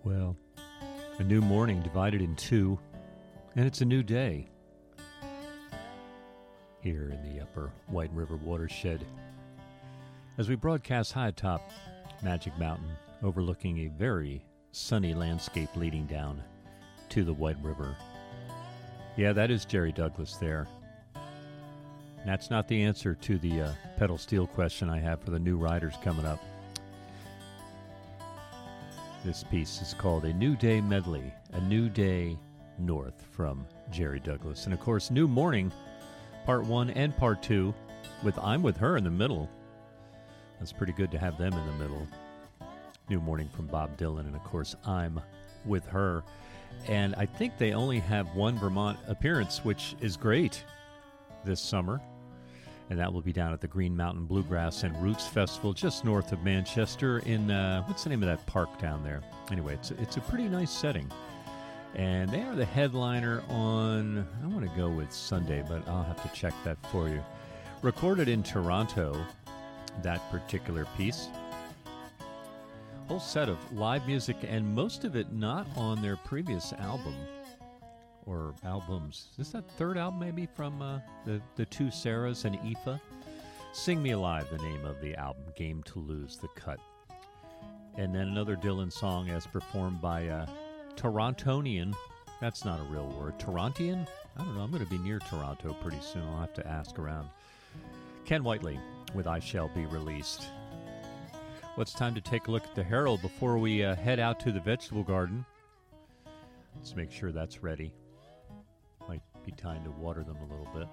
Well, a new morning divided in two, and it's a new day here in the upper White River watershed as we broadcast high atop Magic Mountain, overlooking a very sunny landscape leading down to the White River. Yeah, that is Jerry Douglas there. That's not the answer to the pedal steel question I have for the new riders coming up. This piece is called A New Day Medley, A New Day North from Jerry Douglas. And of course, New Morning, Part 1 and Part 2, with I'm With Her in the middle. That's pretty good to have them in the middle. New Morning from Bob Dylan, and of course, I'm With Her. And I think they only have one Vermont appearance, which is great this summer. And that will be down at the Green Mountain Bluegrass and Roots Festival just north of Manchester in, what's the name of that park down there? Anyway, it's a pretty nice setting. And they are the headliner on, I want to go with Sunday, but I'll have to check that for you. Recorded in Toronto, that particular piece. Whole set of live music, and most of it not on their previous album. Or albums. Is this that third album maybe from the two Sarahs and Aoife? Sing Me Alive, the name of the album. Game to Lose, the cut. And then another Dylan song as performed by Torontonian. That's not a real word. Torontian? I don't know. I'm going to be near Toronto pretty soon. I'll have to ask around. Ken Whiteley with I Shall Be Released. Well, it's time to take a look at the Herald before we head out to the vegetable garden. Let's make sure that's ready. Might be time to water them a little bit.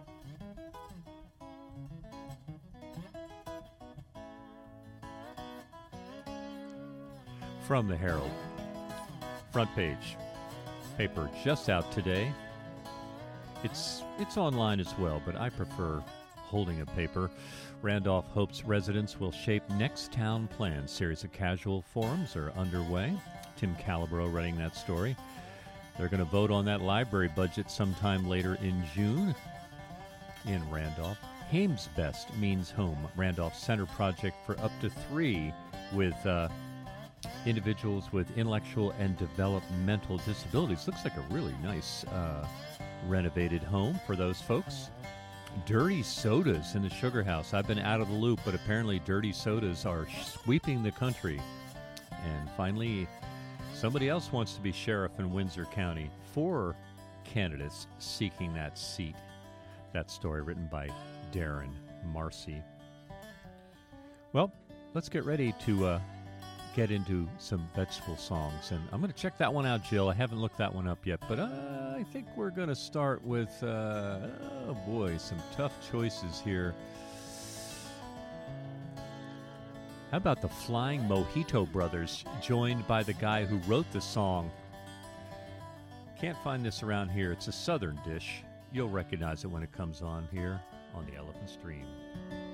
From the Herald, front page, paper just out today. It's online as well, but I prefer holding a paper. Randolph hopes residents will shape next town plan. Series of casual forums are underway. Tim Calabro writing that story. They're going to vote on that library budget sometime later in June in Randolph. Hames Best means home. Randolph Center project for up to 3 with individuals with intellectual and developmental disabilities. Looks like a really nice renovated home for those folks. Dirty sodas in the Sugar House. I've been out of the loop, but apparently dirty sodas are sweeping the country. And finally, somebody else wants to be sheriff in Windsor County. 4 candidates seeking that seat. That story written by Darren Marcy. Well, let's get ready to get into some vegetable songs. And I'm going to check that one out, Jill. I haven't looked that one up yet, but I think we're going to start with, oh boy, some tough choices here. How about the Flying Mojito Brothers, joined by the guy who wrote the song? Can't find this around here. It's a southern dish. You'll recognize it when it comes on here on the Elephant Stream.